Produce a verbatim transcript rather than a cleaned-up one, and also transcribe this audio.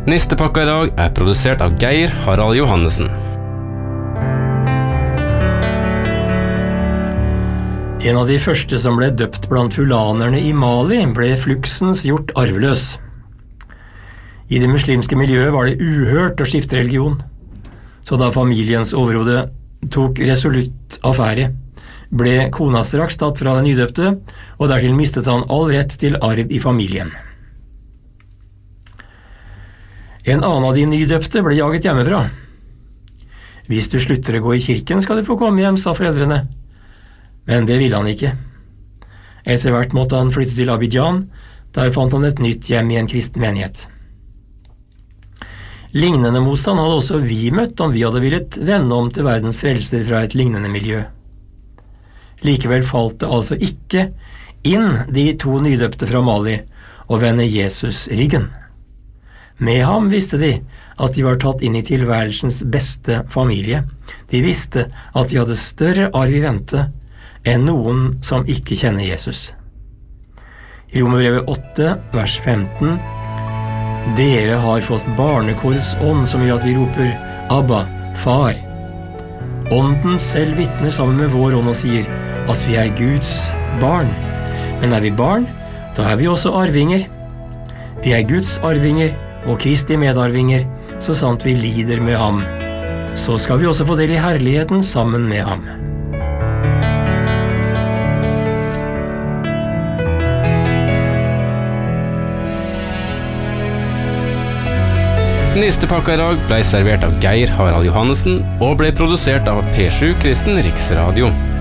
Nistepakka I dag er produsert av Geir Harald Johannessen. En av de første som ble døpt blant fulanerne I Mali ble fluksens gjort arveløs. I det muslimske miljøet var det uhørt å skifte religion, så da familiens overhode tok resolutt affære, ble kona straks tatt fra den nydøpte, og dertil mistet han all rett til arv I familien. En annen av de nydøpte ble jaget hjemmefra. Hvis du slutter å gå I kirken, skal du få komme hjem, sa foreldrene. Men det ville han ikke. Etter hvert måtte han flytte til Abidjan, der fant han et nytt hjem I en kristen menighet. Lignende motstand hadde også vi møtt om vi hadde villet vende om til verdens frelser fra et lignende miljø. Likevel falt det altså ikke inn de to nydøpte fra Mali å vende Jesus ryggen. Med ham visste de at de var tatt inn I tilværelsens beste familie. De visste at de hadde større arv I vente enn noen som ikke kjenner Jesus. I Romerbrevet åtte, vers femten, dere har fått barnekårets ånd som gjør at vi roper Abba, far. Ånden selv vitner sammen med vår ånd og sier at vi er Guds barn. Men er vi barn, da er vi også arvinger. Vi er Guds arvinger og Kristi medarvinger, så sant vi lider med ham. Så skal vi også få del I herligheten sammen med ham. Nistepakka I dag ble servert av Geir Harald Johannessen og ble produsert av P sju Kristen Riksradio.